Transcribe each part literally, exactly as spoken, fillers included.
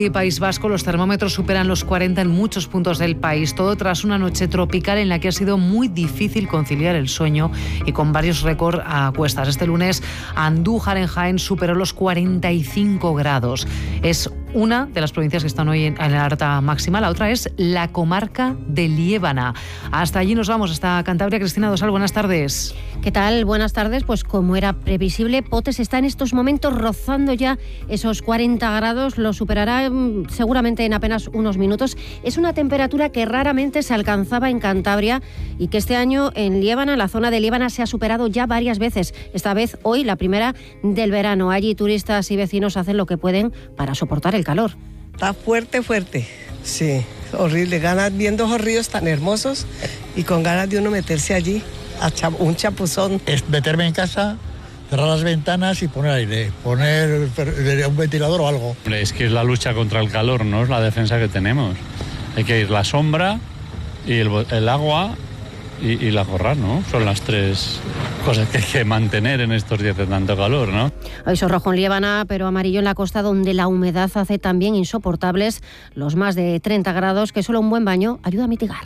Y País Vasco, los termómetros superan los cuarenta en muchos puntos del país, todo tras una noche tropical en la que ha sido muy difícil conciliar el sueñño y con varios récords a cuestas. Este lunes Andújar en Jaén superó los cuarenta y cinco grados. Es una de las provincias que están hoy en alerta máxima, la otra es la comarca de Liébana. Hasta allí nos vamos, hasta Cantabria. Cristina Dosal, buenas tardes. ¿Qué tal? Buenas tardes. Pues como era previsible, Potes está en estos momentos rozando ya esos cuarenta grados, lo superará seguramente en apenas unos minutos. Es una temperatura que raramente se alcanzaba en Cantabria y que este año en Liébana, en la zona de Liébana, se ha superado ya varias veces. Esta vez, hoy, la primera del verano. Allí turistas y vecinos hacen lo que pueden para soportar el calor. Está fuerte, fuerte. Sí, horrible. Ganas viendo esos ríos tan hermosos y con ganas de uno meterse allí a chap- un chapuzón. Es meterme en casa, cerrar las ventanas y poner aire, poner un ventilador o algo. Es que es la lucha contra el calor, ¿no? Es la defensa que tenemos. Hay que ir la sombra y el, el agua y, y la gorra, ¿no? Son las tres cosas que hay que mantener en estos días de tanto calor, ¿no? Aviso rojo en Liébana, pero amarillo en la costa, donde la humedad hace también insoportables los más de treinta grados que solo un buen baño ayuda a mitigar.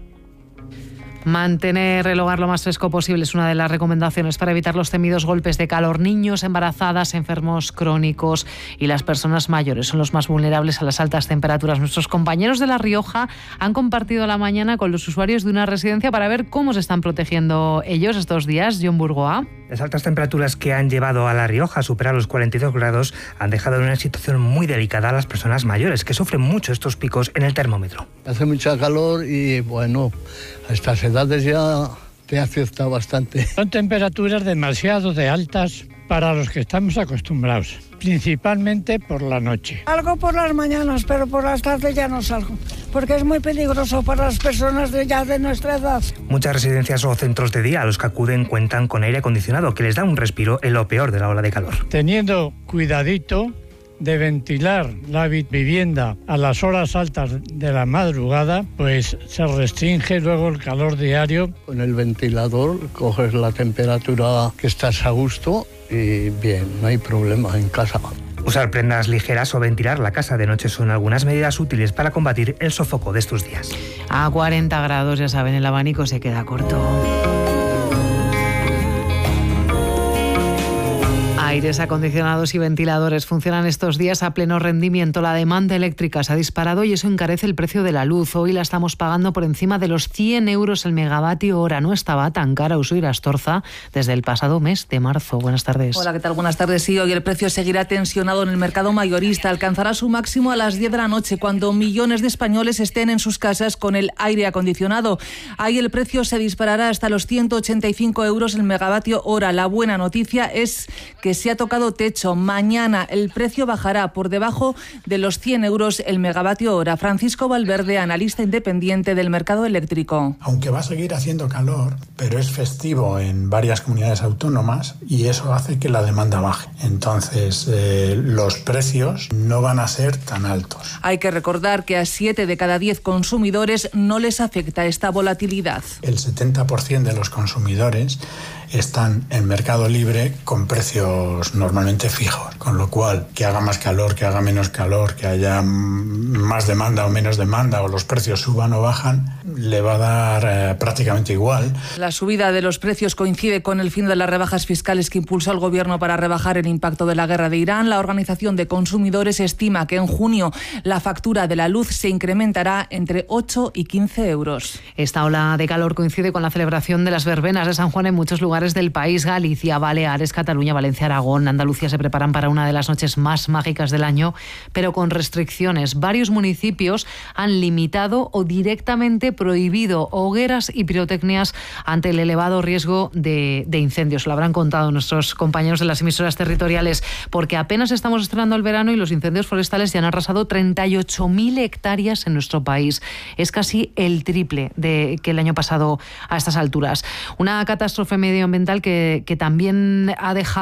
Mantener el hogar lo más fresco posible es una de las recomendaciones para evitar los temidos golpes de calor. Niños, embarazadas, enfermos crónicos y las personas mayores son los más vulnerables a las altas temperaturas. Nuestros compañeros de La Rioja han compartido la mañana con los usuarios de una residencia para ver cómo se están protegiendo ellos estos días. John Burgoa. Las altas temperaturas que han llevado a La Rioja a superar los cuarenta y dos grados han dejado en una situación muy delicada a las personas mayores, que sufren mucho estos picos en el termómetro. Hace mucha calor y bueno, a estas edades ya te afecta bastante. Son temperaturas demasiado de altas para los que estamos acostumbrados, principalmente por la noche. Salgo por las mañanas, pero por las tardes ya no salgo, porque es muy peligroso para las personas de ya de nuestra edad. Muchas residencias o centros de día a los que acuden cuentan con aire acondicionado, que les da un respiro en lo peor de la ola de calor. Teniendo cuidadito de ventilar la vivienda a las horas altas de la madrugada, pues se restringe luego el calor diario. Con el ventilador coges la temperatura que estás a gusto y bien, no hay problema en casa. Usar prendas ligeras o ventilar la casa de noche son algunas medidas útiles para combatir el sofoco de estos días. A cuarenta grados, ya saben, el abanico se queda corto. Aires acondicionados y ventiladores funcionan estos días a pleno rendimiento. La demanda eléctrica se ha disparado y eso encarece el precio de la luz. Hoy la estamos pagando por encima de los cien euros el megavatio hora. No estaba tan cara Usui Astorza desde el pasado mes de marzo. Buenas tardes. Hola, ¿qué tal? Buenas tardes. Sí, hoy el precio seguirá tensionado en el mercado mayorista. Alcanzará su máximo a las diez de la noche, cuando millones de españoles estén en sus casas con el aire acondicionado. Ahí el precio se disparará hasta los ciento ochenta y cinco euros el megavatio hora. La buena noticia es que se ha tocado techo. Mañana el precio bajará por debajo de los cien euros el megavatio hora. Francisco Valverde, analista independiente del mercado eléctrico. Aunque va a seguir haciendo calor, pero es festivo en varias comunidades autónomas y eso hace que la demanda baje. Entonces, eh, los precios no van a ser tan altos. Hay que recordar que a siete de cada diez consumidores no les afecta esta volatilidad. El setenta por ciento de los consumidores están en mercado libre con precios normalmente fijos, con lo cual que haga más calor, que haga menos calor, que haya más demanda o menos demanda o los precios suban o bajan, le va a dar eh, prácticamente igual. La subida de los precios coincide con el fin de las rebajas fiscales que impulsó el gobierno para rebajar el impacto de la guerra de Irán. La Organización de Consumidores estima que en junio la factura de la luz se incrementará entre ocho y quince euros. Esta ola de calor coincide con la celebración de las verbenas de San Juan en muchos lugares del país. Galicia, Baleares, Cataluña, Valencia, Aragón, Andalucía se preparan para una de las noches más mágicas del año, pero con restricciones. Varios municipios han limitado o directamente prohibido hogueras y pirotecnias ante el elevado riesgo de, de incendios. Lo habrán contado nuestros compañeros de las emisoras territoriales, porque apenas estamos estrenando el verano y los incendios forestales ya han arrasado treinta y ocho mil hectáreas en nuestro país. Es casi el triple de que el año pasado a estas alturas. Una catástrofe medioambiental que, que también ha dejado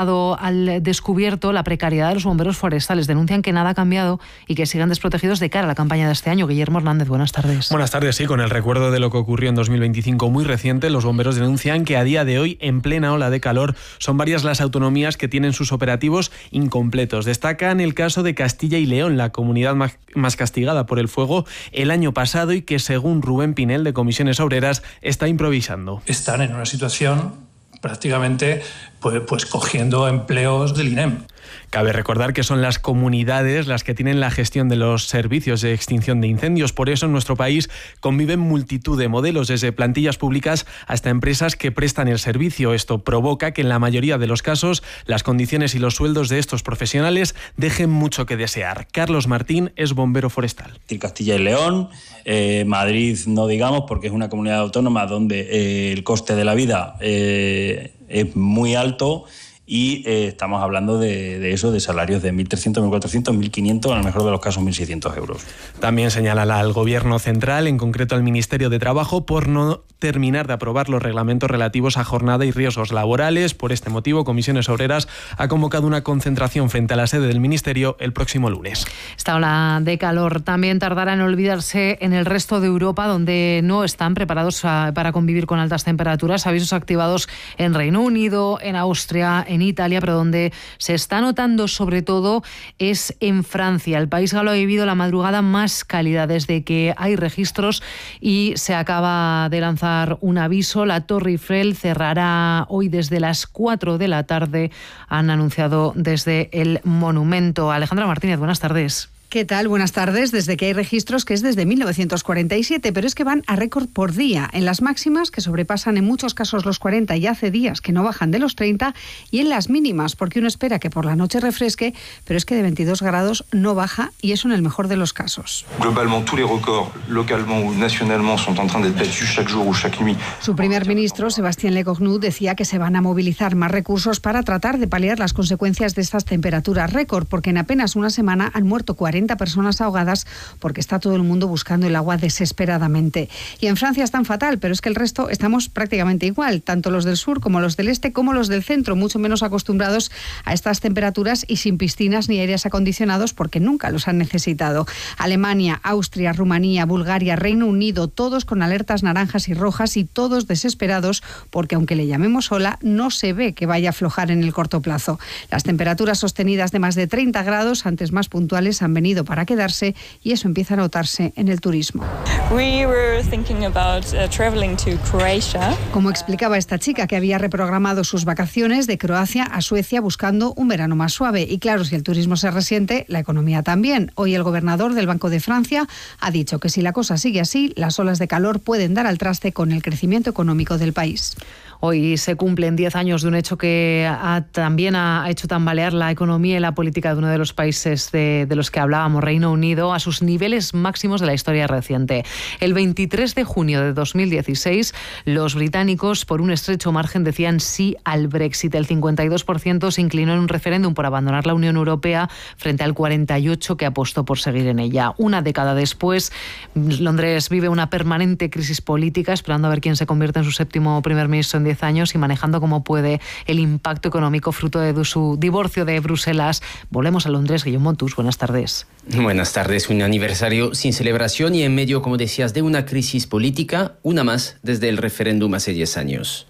al descubierto la precariedad de los bomberos forestales. Denuncian que nada ha cambiado y que siguen desprotegidos de cara a la campaña de este año. Guillermo Hernández, buenas tardes. Buenas tardes, sí, con el recuerdo de lo que ocurrió en dos mil veinticinco muy reciente, los bomberos denuncian que a día de hoy, en plena ola de calor, son varias las autonomías que tienen sus operativos incompletos. Destacan el caso de Castilla y León, la comunidad más castigada por el fuego el año pasado y que, según Rubén Pinel de Comisiones Obreras, está improvisando. Están en una situación prácticamente pues, pues cogiendo empleos del I N E M. Cabe recordar que son las comunidades las que tienen la gestión de los servicios de extinción de incendios. Por eso en nuestro país conviven multitud de modelos, desde plantillas públicas hasta empresas que prestan el servicio. Esto provoca que en la mayoría de los casos las condiciones y los sueldos de estos profesionales dejen mucho que desear. Carlos Martín es bombero forestal. Castilla y León, eh, Madrid no digamos, porque es una comunidad autónoma donde eh, el coste de la vida eh, es muy alto. Y eh, estamos hablando de, de eso, de salarios de mil trescientos, mil cuatrocientos, mil quinientos, en el mejor de los casos mil seiscientos euros. También señalan al Gobierno central, en concreto al Ministerio de Trabajo, por no terminar de aprobar los reglamentos relativos a jornada y riesgos laborales. Por este motivo, Comisiones Obreras ha convocado una concentración frente a la sede del Ministerio el próximo lunes. Esta ola de calor también tardará en olvidarse en el resto de Europa, donde no están preparados a, para convivir con altas temperaturas. Avisos activados en Reino Unido, en Austria, en Italia, pero donde se está notando sobre todo es en Francia. El país galo ha vivido la madrugada más cálida desde que hay registros y se acaba de lanzar un aviso. La Torre Eiffel cerrará hoy desde las cuatro de la tarde, han anunciado desde el monumento. Alejandra Martínez, buenas tardes. ¿Qué tal? Buenas tardes. Desde que hay registros, que es desde mil novecientos cuarenta y siete, pero es que van a récord por día, en las máximas, que sobrepasan en muchos casos los cuarenta y hace días que no bajan de los treinta, y en las mínimas, porque uno espera que por la noche refresque, pero es que de veintidós grados no baja, y eso en el mejor de los casos. Globalement, tous les records, localement ou nationalement, sont en train d'être battus chaque jour ou chaque nuit. Su primer ministro, Sébastien Lecornu, decía que se van a movilizar más recursos para tratar de paliar las consecuencias de estas temperaturas récord, porque en apenas una semana han muerto cuarenta personas ahogadas porque está todo el mundo buscando el agua desesperadamente. Y en Francia están fatal, pero es que el resto estamos prácticamente igual, tanto los del sur como los del este como los del centro, mucho menos acostumbrados a estas temperaturas y sin piscinas ni aires acondicionados porque nunca los han necesitado. Alemania, Austria, Rumanía, Bulgaria, Reino Unido, todos con alertas naranjas y rojas y todos desesperados porque aunque le llamemos ola, no se ve que vaya a aflojar en el corto plazo. Las temperaturas sostenidas de más de treinta grados, antes más puntuales, han venido para quedarse y eso empieza a notarse en el turismo. We were thinking about uh, traveling to Croatia. Como explicaba esta chica, que había reprogramado sus vacaciones de Croacia a Suecia buscando un verano más suave. Y claro, si el turismo se resiente, la economía también. Hoy el gobernador del Banco de Francia ha dicho que si la cosa sigue así, las olas de calor pueden dar al traste con el crecimiento económico del país. Hoy se cumplen diez años de un hecho que ha, también ha hecho tambalear la economía y la política de uno de los países de, de los que hablábamos, Reino Unido, a sus niveles máximos de la historia reciente. El veintitrés de junio de dos mil dieciséis, los británicos, por un estrecho margen, decían sí al Brexit. El cincuenta y dos por ciento se inclinó en un referéndum por abandonar la Unión Europea frente al cuarenta y ocho por ciento que apostó por seguir en ella. Una década después, Londres vive una permanente crisis política, esperando a ver quién se convierte en su séptimo primer ministro en diez años y manejando como puede el impacto económico fruto de su divorcio de Bruselas. Volvemos a Londres. Guillaume Montus, buenas tardes. Buenas tardes. Un aniversario sin celebración y en medio, como decías, de una crisis política, una más desde el referéndum hace diez años.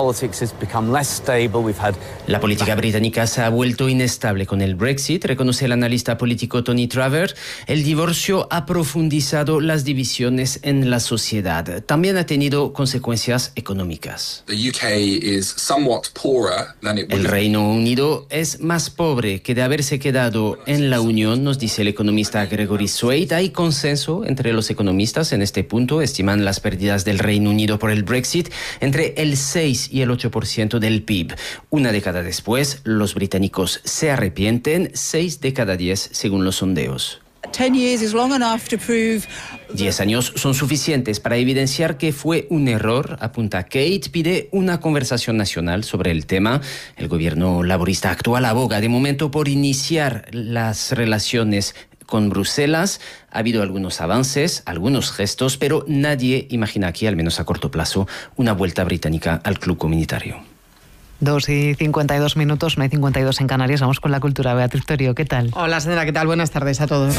La política británica se ha vuelto inestable con el Brexit, reconoce el analista político Tony Travers. El divorcio ha profundizado las divisiones en la sociedad. También ha tenido consecuencias económicas. El Reino Unido es más pobre que de haberse quedado en la Unión, nos dice el economista Gregory Swaite. Hay consenso entre los economistas en este punto. Estiman las pérdidas del Reino Unido por el Brexit entre el seis y el ocho por ciento del P I B. Una década después, los británicos se arrepienten, seis de cada diez según los sondeos. Diez años son suficientes para evidenciar que fue un error, apunta Kate. Pide una conversación nacional sobre el tema. El gobierno laborista actual aboga de momento por iniciar las relaciones con Bruselas. Ha habido algunos avances, algunos gestos, pero nadie imagina aquí, al menos a corto plazo, una vuelta británica al club comunitario. dos y cincuenta y dos minutos, no hay cincuenta y dos en Canarias. Vamos con la cultura. Beatriz Torio, ¿qué tal? Hola, Sandra, ¿qué tal? Buenas tardes a todos.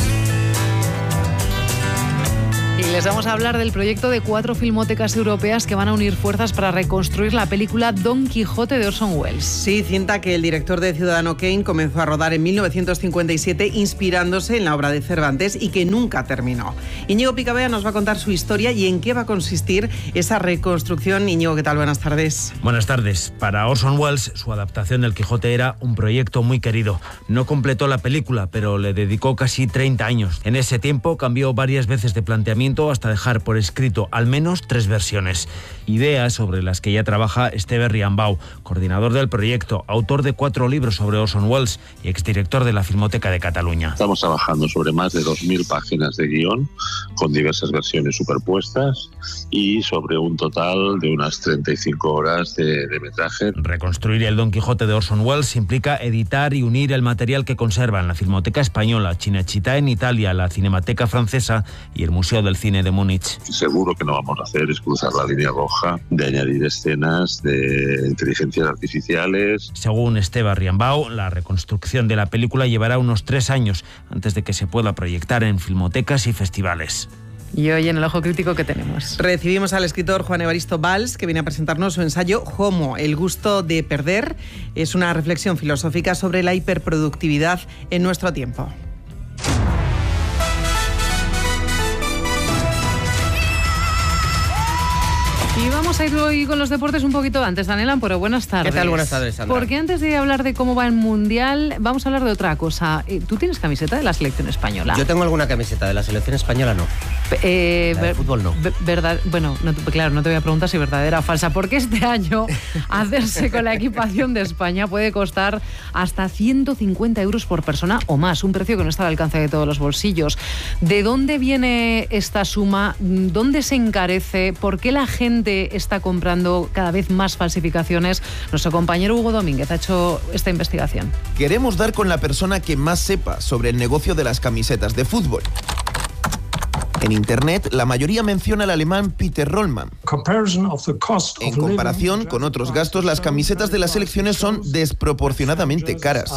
Y les vamos a hablar del proyecto de cuatro filmotecas europeas que van a unir fuerzas para reconstruir la película Don Quijote de Orson Welles. Sí, cinta que el director de Ciudadano Kane comenzó a rodar en mil novecientos cincuenta y siete inspirándose en la obra de Cervantes y que nunca terminó. Íñigo Picabea nos va a contar su historia y en qué va a consistir esa reconstrucción. Íñigo, ¿qué tal? Buenas tardes. Buenas tardes. Para Orson Welles, su adaptación del Quijote era un proyecto muy querido. No completó la película, pero le dedicó casi treinta años. En ese tiempo cambió varias veces de planteamiento hasta dejar por escrito al menos tres versiones. Ideas sobre las que ya trabaja Esteve Riambau, coordinador del proyecto, autor de cuatro libros sobre Orson Welles y exdirector de la Filmoteca de Cataluña. Estamos trabajando sobre más de dos mil páginas de guión, con diversas versiones superpuestas y sobre un total de unas treinta y cinco horas de, de metraje. Reconstruir el Don Quijote de Orson Welles implica editar y unir el material que conservan la Filmoteca Española, Cinecittà en Italia, la Cinemateca Francesa y el Museo del Cine de Múnich. Seguro que no vamos a hacer es cruzar la línea roja de añadir escenas de inteligencias artificiales. Según Esteve Riambau, la reconstrucción de la película llevará unos tres años antes de que se pueda proyectar en filmotecas y festivales. Y hoy en el Ojo Crítico, ¿qué tenemos? Recibimos al escritor Juan Evaristo Valls, que viene a presentarnos su ensayo Homo, el gusto de perder. Es una reflexión filosófica sobre la hiperproductividad en nuestro tiempo. Y vamos a ir hoy con los deportes un poquito antes. Daniel Ampuero, buenas tardes. ¿Qué tal? Buenas tardes, Sandra. Porque antes de hablar de cómo va el Mundial, vamos a hablar de otra cosa. ¿Tú tienes camiseta de la selección española? Yo tengo alguna camiseta, de la selección española no. Eh, la de fútbol no. Verdad, bueno, no, claro, no te voy a preguntar si verdadera o falsa, porque este año hacerse con la equipación de España puede costar hasta ciento cincuenta euros por persona o más, un precio que no está al alcance de todos los bolsillos. ¿De dónde viene esta suma? ¿Dónde se encarece? ¿Por qué la gente está comprando cada vez más falsificaciones? Nuestro compañero Hugo Domínguez ha hecho esta investigación. Queremos dar con la persona que más sepa sobre el negocio de las camisetas de fútbol. En Internet, la mayoría menciona al alemán Peter Rollmann. En comparación con otros gastos, las camisetas de las selecciones son desproporcionadamente caras.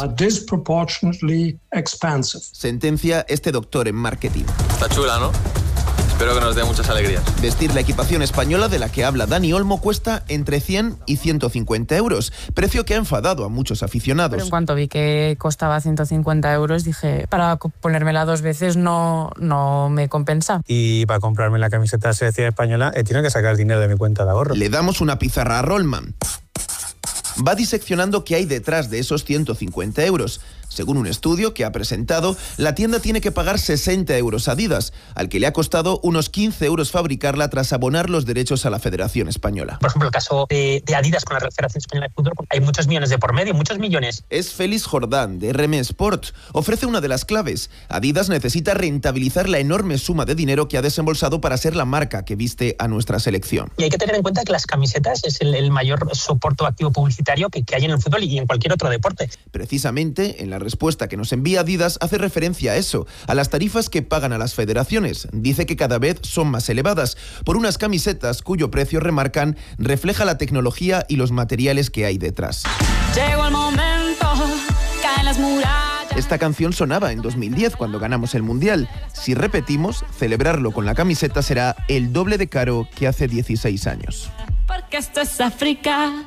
Sentencia este doctor en marketing. Está chula, ¿no? Espero que nos dé muchas alegrías. Vestir la equipación española de la que habla Dani Olmo cuesta entre cien y ciento cincuenta euros, precio que ha enfadado a muchos aficionados. Pero en cuanto vi que costaba ciento cincuenta euros, dije, para ponérmela dos veces no, no me compensa. Y para comprarme la camiseta de la selección española he tenido que sacar dinero de mi cuenta de ahorro. Le damos una pizarra a Rollmann. Va diseccionando qué hay detrás de esos ciento cincuenta euros. Según un estudio que ha presentado, la tienda tiene que pagar sesenta euros a Adidas, al que le ha costado unos quince euros fabricarla tras abonar los derechos a la Federación Española. Por ejemplo, el caso de, de Adidas con la Federación Española de Fútbol, hay muchos millones de por medio, muchos millones. Es Félix Jordán, de R M Sport. Ofrece una de las claves. Adidas necesita rentabilizar la enorme suma de dinero que ha desembolsado para ser la marca que viste a nuestra selección. Y hay que tener en cuenta que las camisetas es el, el mayor soporte activo publicitario que, que hay en el fútbol y en cualquier otro deporte. Precisamente, en la respuesta que nos envía Adidas hace referencia a eso, a las tarifas que pagan a las federaciones. Dice que cada vez son más elevadas, por unas camisetas cuyo precio, remarcan, refleja la tecnología y los materiales que hay detrás. Llegó el momento, caen las murallas. Esta canción sonaba en dos mil diez cuando ganamos el Mundial. Si repetimos, celebrarlo con la camiseta será el doble de caro que hace dieciséis años. Porque esto es África.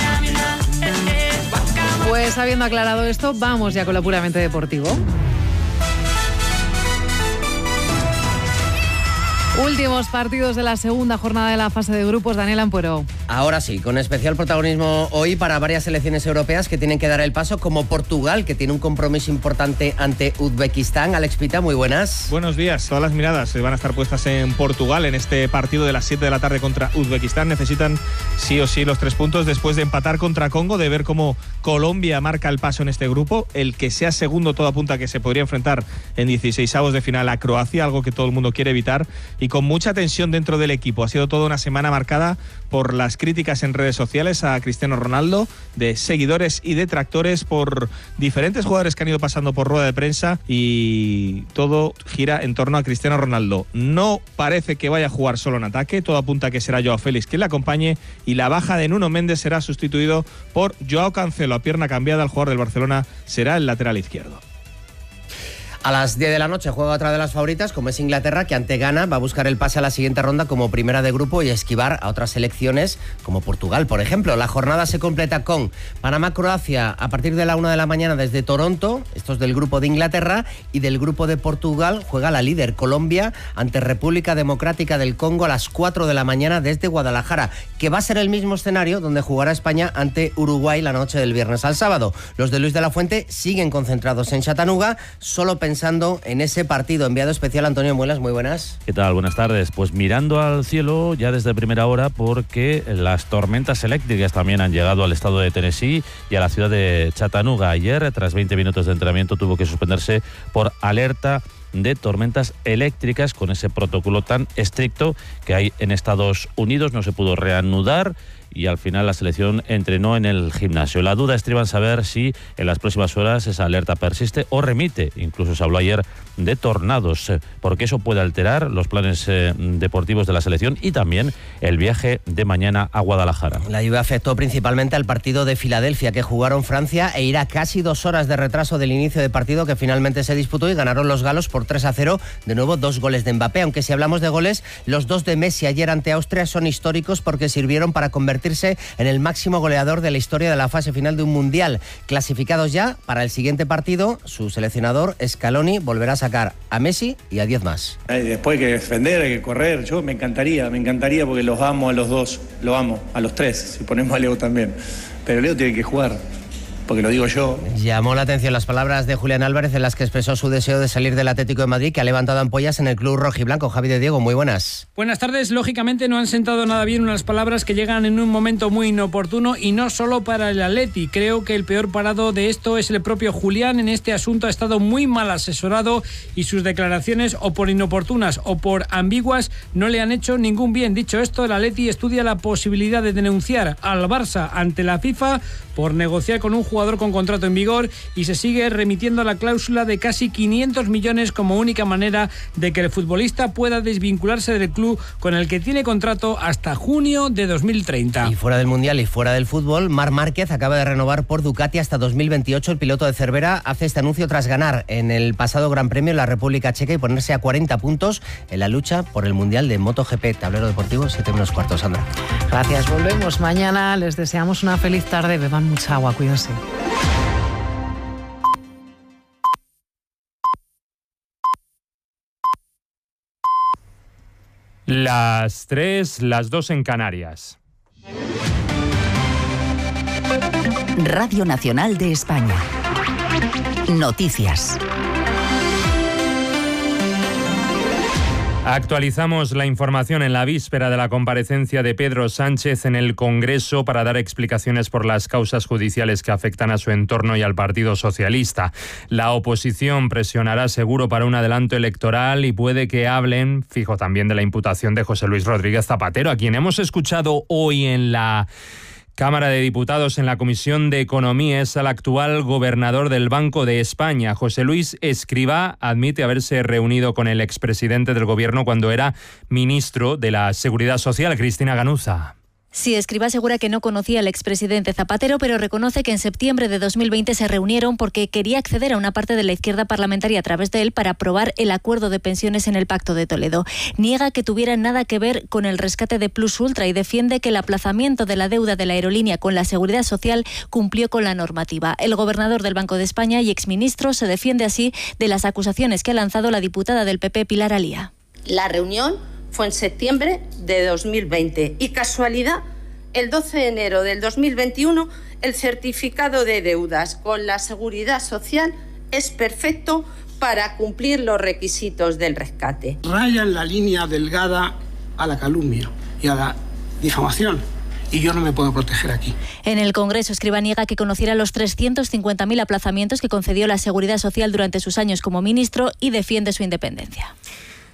Pues habiendo aclarado esto, vamos ya con lo puramente deportivo. Últimos partidos de la segunda jornada de la fase de grupos. Daniel Ampuero. Ahora sí, con especial protagonismo hoy para varias selecciones europeas que tienen que dar el paso, como Portugal, que tiene un compromiso importante ante Uzbekistán. Alex Pita, muy buenas. Buenos días. Todas las miradas van a estar puestas en Portugal en este partido de las siete de la tarde contra Uzbekistán. Necesitan sí o sí los tres puntos después de empatar contra Congo, de ver cómo Colombia marca el paso en este grupo. El que sea segundo, todo apunta a que se podría enfrentar en dieciseisavos de final a Croacia, algo que todo el mundo quiere evitar. Y con mucha tensión dentro del equipo. Ha sido toda una semana marcada por las críticas en redes sociales a Cristiano Ronaldo, de seguidores y detractores, por diferentes jugadores que han ido pasando por rueda de prensa, y todo gira en torno a Cristiano Ronaldo. No parece que vaya a jugar solo en ataque, todo apunta a que será Joao Félix quien le acompañe, y la baja de Nuno Méndez será sustituido por Joao Cancelo, a pierna cambiada. El jugador del Barcelona será el lateral izquierdo. A las diez de la noche juega otra de las favoritas, como es Inglaterra, que ante Ghana va a buscar el pase a la siguiente ronda como primera de grupo y esquivar a otras selecciones como Portugal, por ejemplo. La jornada se completa con Panamá-Croacia a partir de la una de la mañana desde Toronto, estos del grupo de Inglaterra, y del grupo de Portugal juega la líder Colombia ante República Democrática del Congo a las cuatro de la mañana desde Guadalajara, que va a ser el mismo escenario donde jugará España ante Uruguay la noche del viernes al sábado. Los de Luis de la Fuente siguen concentrados en Chattanooga, solo pensando pensando en ese partido. Enviado especial Antonio Muelas, muy buenas. ¿Qué tal? Buenas tardes. Pues mirando al cielo ya desde primera hora, porque las tormentas eléctricas también han llegado al estado de Tennessee y a la ciudad de Chattanooga. Ayer, tras veinte minutos de entrenamiento, tuvo que suspenderse por alerta de tormentas eléctricas, con ese protocolo tan estricto que hay en Estados Unidos. No se pudo reanudar y al final la selección entrenó en el gimnasio. La duda estriba en saber si en las próximas horas esa alerta persiste o remite. Incluso se habló ayer de tornados, porque eso puede alterar los planes eh, deportivos de la selección y también el viaje de mañana a Guadalajara. La lluvia afectó principalmente al partido de Filadelfia, que jugaron Francia e irá casi dos horas de retraso del inicio de partido, que finalmente se disputó y ganaron los galos por tres a cero. De nuevo, dos goles de Mbappé, aunque si hablamos de goles, los dos de Messi ayer ante Austria son históricos porque sirvieron para convertirse en el máximo goleador de la historia de la fase final de un mundial. Clasificados ya para el siguiente partido, su seleccionador Scaloni volverá a sacar a Messi y a diez más. Después hay que defender, hay que correr. Yo me encantaría, me encantaría porque los amo a los dos, lo amo, a los tres, si ponemos a Leo también. Pero Leo tiene que jugar, porque lo digo yo. Llamó la atención las palabras de Julián Álvarez, en las que expresó su deseo de salir del Atlético de Madrid, que ha levantado ampollas en el club rojiblanco. Javi de Diego, muy buenas. Buenas tardes. Lógicamente no han sentado nada bien unas palabras que llegan en un momento muy inoportuno, y no solo para el Atleti. Creo que el peor parado de esto es el propio Julián. En este asunto ha estado muy mal asesorado y sus declaraciones, o por inoportunas o por ambiguas, no le han hecho ningún bien. Dicho esto, el Atleti estudia la posibilidad de denunciar al Barça ante la FIFA por negociar con un jugador con contrato en vigor, y se sigue remitiendo a la cláusula de casi quinientos millones como única manera de que el futbolista pueda desvincularse del club con el que tiene contrato hasta junio de dos mil treinta. Y fuera del Mundial y fuera del fútbol, Marc Márquez acaba de renovar por Ducati hasta dos mil veintiocho. El piloto de Cervera hace este anuncio tras ganar en el pasado Gran Premio en la República Checa y ponerse a cuarenta puntos en la lucha por el Mundial de MotoGP. Tablero deportivo, siete menos cuarto, Sandra. Gracias, volvemos mañana. Les deseamos una feliz tarde. Beban mucha agua, cuídense. Las tres, las dos en Canarias. Radio Nacional de España. Noticias. Actualizamos la información en la víspera de la comparecencia de Pedro Sánchez en el Congreso para dar explicaciones por las causas judiciales que afectan a su entorno y al Partido Socialista. La oposición presionará seguro para un adelanto electoral y puede que hablen, fijo, también de la imputación de José Luis Rodríguez Zapatero, a quien hemos escuchado hoy en la Cámara de Diputados en la Comisión de Economía. Es al actual gobernador del Banco de España. José Luis Escrivá admite haberse reunido con el expresidente del Gobierno cuando era ministro de la Seguridad Social, Cristina Ganuza. Sí, Escrivá asegura que no conocía al expresidente Zapatero, pero reconoce que en septiembre de dos mil veinte se reunieron porque quería acceder a una parte de la izquierda parlamentaria a través de él para aprobar el acuerdo de pensiones en el Pacto de Toledo. Niega que tuviera nada que ver con el rescate de Plus Ultra y defiende que el aplazamiento de la deuda de la aerolínea con la Seguridad Social cumplió con la normativa. El gobernador del Banco de España y exministro se defiende así de las acusaciones que ha lanzado la diputada del P P, Pilar Alía. La reunión fue en septiembre de dos mil veinte y, casualidad, el doce de enero del dos mil veintiuno el certificado de deudas con la Seguridad Social es perfecto para cumplir los requisitos del rescate. Rayan la línea delgada a la calumnia y a la difamación. Y yo no me puedo proteger aquí. En el Congreso, Escrivá niega que conociera los trescientos cincuenta mil aplazamientos que concedió la Seguridad Social durante sus años como ministro y defiende su independencia.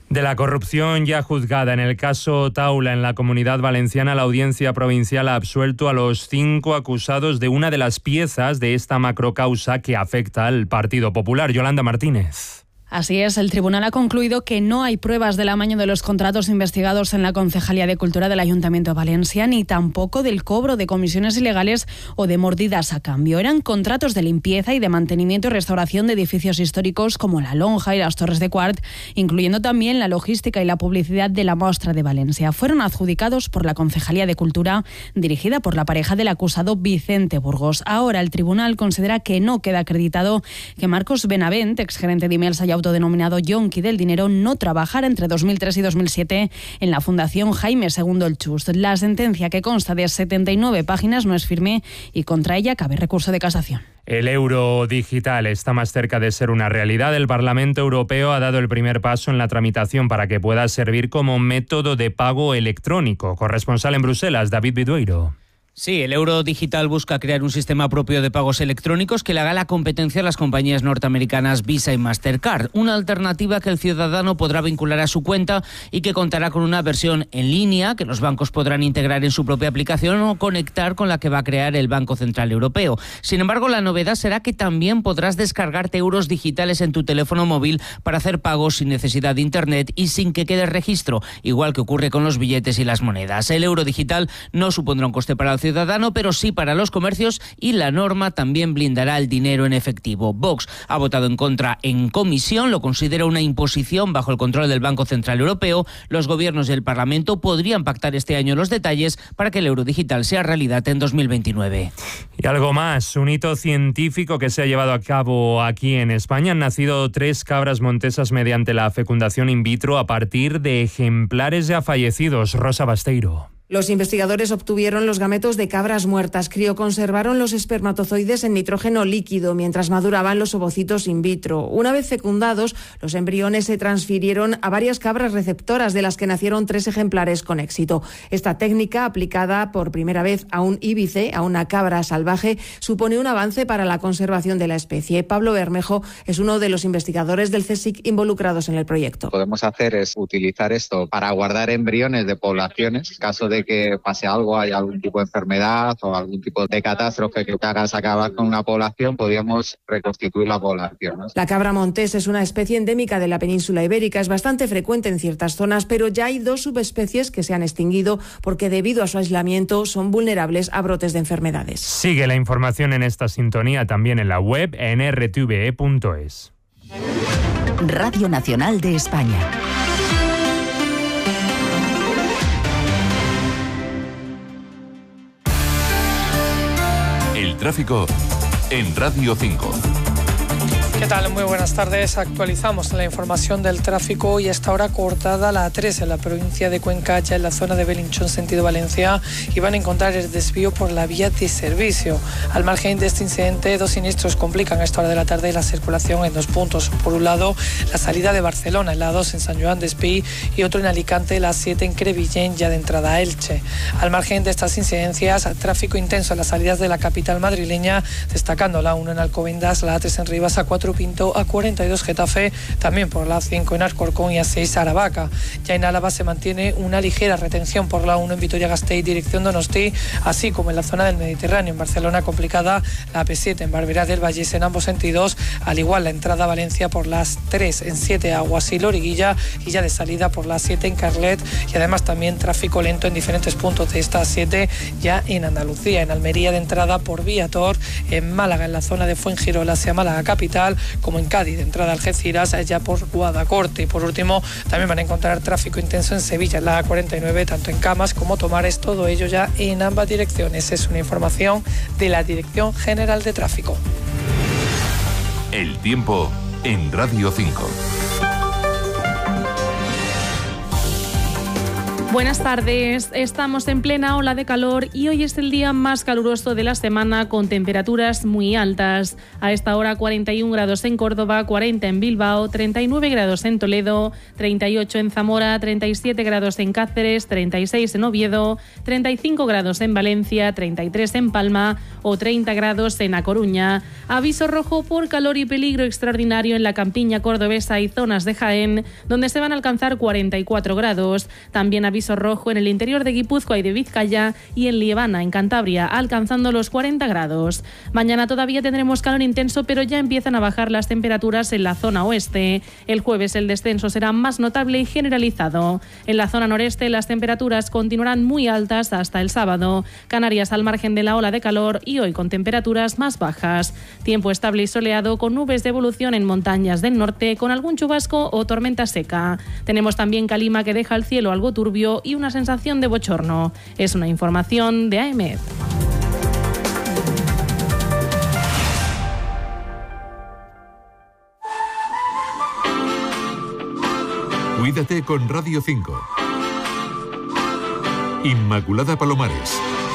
De la corrupción ya juzgada en el caso Taula en la Comunidad Valenciana, la Audiencia Provincial ha absuelto a los cinco acusados de una de las piezas de esta macrocausa que afecta al Partido Popular. Yolanda Martínez. Así es, el tribunal ha concluido que no hay pruebas del amaño de los contratos investigados en la Concejalía de Cultura del Ayuntamiento de Valencia, ni tampoco del cobro de comisiones ilegales o de mordidas a cambio. Eran contratos de limpieza y de mantenimiento y restauración de edificios históricos como la Lonja y las Torres de Quart, incluyendo también la logística y la publicidad de la Mostra de Valencia. Fueron adjudicados por la Concejalía de Cultura, dirigida por la pareja del acusado Vicente Burgos. Ahora el tribunal considera que no queda acreditado que Marcos Benavent, exgerente de Imelsa y autodenominado yonki del dinero, no trabajara entre dos mil tres y dos mil siete en la Fundación Jaime segundo el Chust. La sentencia, que consta de setenta y nueve páginas, no es firme y contra ella cabe recurso de casación. El euro digital está más cerca de ser una realidad. El Parlamento Europeo ha dado el primer paso en la tramitación para que pueda servir como método de pago electrónico. Corresponsal en Bruselas, David Vidueiro. Sí, el euro digital busca crear un sistema propio de pagos electrónicos que le haga la competencia a las compañías norteamericanas Visa y Mastercard. Una alternativa que el ciudadano podrá vincular a su cuenta y que contará con una versión en línea que los bancos podrán integrar en su propia aplicación o conectar con la que va a crear el Banco Central Europeo. Sin embargo, la novedad será que también podrás descargarte euros digitales en tu teléfono móvil para hacer pagos sin necesidad de internet y sin que quede registro, igual que ocurre con los billetes y las monedas. El euro digital no supondrá un coste para el ciudadano, ciudadano, pero sí para los comercios, y la norma también blindará el dinero en efectivo. Vox ha votado en contra en comisión, lo considera una imposición bajo el control del Banco Central Europeo. Los gobiernos y el Parlamento podrían pactar este año los detalles para que el euro digital sea realidad en dos mil veintinueve. Y algo más, un hito científico que se ha llevado a cabo aquí en España. Han nacido tres cabras montesas mediante la fecundación in vitro a partir de ejemplares ya fallecidos. Rosa Basteiro. Los investigadores obtuvieron los gametos de cabras muertas, crioconservaron los espermatozoides en nitrógeno líquido mientras maduraban los ovocitos in vitro. Una vez fecundados, los embriones se transfirieron a varias cabras receptoras, de las que nacieron tres ejemplares con éxito. Esta técnica, aplicada por primera vez a un íbice, a una cabra salvaje, supone un avance para la conservación de la especie. Pablo Bermejo es uno de los investigadores del CSIC involucrados en el proyecto. Lo que podemos hacer es utilizar esto para guardar embriones de poblaciones, en caso de que pase algo, hay algún tipo de enfermedad o algún tipo de catástrofe que hagas acabar con una población, podríamos reconstituir la población, ¿no? La cabra montés es una especie endémica de la península ibérica, es bastante frecuente en ciertas zonas, pero ya hay dos subespecies que se han extinguido porque debido a su aislamiento son vulnerables a brotes de enfermedades. Sigue la información en esta sintonía también en la web en r t v e punto es. Radio Nacional de España. El tráfico en Radio cinco. ¿Qué tal? Muy buenas tardes. Actualizamos la información del tráfico y hasta ahora cortada la A tres en la provincia de Cuenca, ya en la zona de Belinchón, sentido Valencia, y van a encontrar el desvío por la vía de servicio. Al margen de este incidente, dos siniestros complican a esta hora de la tarde la circulación en dos puntos. Por un lado, la salida de Barcelona, en la dos en San Joan d'Espí, y otro en Alicante, la siete en Crevillén, ya de entrada a Elche. Al margen de estas incidencias, tráfico intenso en las salidas de la capital madrileña, destacando la uno en Alcobendas, la A tres en Rivas, A cuatro Pinto, A cuarenta y dos Getafe, también por la A cinco en Alcorcón y A seis Aravaca. Ya en Álava se mantiene una ligera retención por la uno en Vitoria-Gasteiz, dirección Donosti, así como en la zona del Mediterráneo. En Barcelona complicada la A P siete en Barberá del Vallés en ambos sentidos, al igual la entrada a Valencia por las tres en siete Aguas y Loriguilla, y ya de salida por la A siete en Carlet, y además también tráfico lento en diferentes puntos de esta A siete ya en Andalucía. En Almería de entrada por Viator, en Málaga en la zona de Fuengirola hacia Málaga capital, como en Cádiz de entrada a Algeciras ya por Guadacorte. Y por último también van a encontrar tráfico intenso en Sevilla en la A cuarenta y nueve, tanto en Camas como Tomares, todo ello ya en ambas direcciones. Es una información de la Dirección General de Tráfico. El tiempo en Radio cinco. Buenas tardes, estamos en plena ola de calor y hoy es el día más caluroso de la semana con temperaturas muy altas. A esta hora cuarenta y un grados en Córdoba, cuarenta en Bilbao, treinta y nueve grados en Toledo, treinta y ocho en Zamora, treinta y siete grados en Cáceres, treinta y seis en Oviedo, treinta y cinco grados en Valencia, treinta y tres en Palma o treinta grados en A Coruña. Aviso rojo por calor y peligro extraordinario en la campiña cordobesa y zonas de Jaén, donde se van a alcanzar cuarenta y cuatro grados. También aviso rojo en el interior de Guipúzcoa y de Vizcaya y en Liebana, en Cantabria, alcanzando los cuarenta grados. Mañana todavía tendremos calor intenso, pero ya empiezan a bajar las temperaturas en la zona oeste. El jueves el descenso será más notable y generalizado. En la zona noreste las temperaturas continuarán muy altas hasta el sábado. Canarias al margen de la ola de calor y hoy con temperaturas más bajas. Tiempo estable y soleado con nubes de evolución en montañas del norte con algún chubasco o tormenta seca. Tenemos también calima que deja el cielo algo turbio y una sensación de bochorno. Es una información de A E M E D. Cuídate con Radio cinco. Inmaculada Palomares.